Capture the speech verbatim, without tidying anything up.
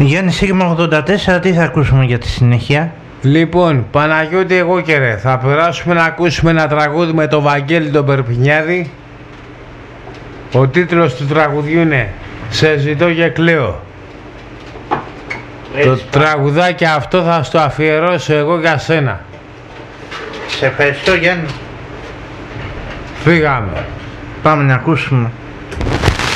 Γιάννη Σίγμα ογδόντα τέσσερα, τι θα ακούσουμε για τη συνέχεια? Λοιπόν, Παναγιώτη, εγώ και ρε, θα περάσουμε να ακούσουμε ένα τραγούδι με το Βαγγέλη τον Περπινιάδη. Ο τίτλος του τραγουδιού είναι «Σε ζητώ και κλαίω». Έτσι, το τραγουδάκι αυτό θα στο αφιερώσω εγώ για σένα. Σε ευχαριστώ, Γιάννη. Φύγαμε. Πάμε να ακούσουμε.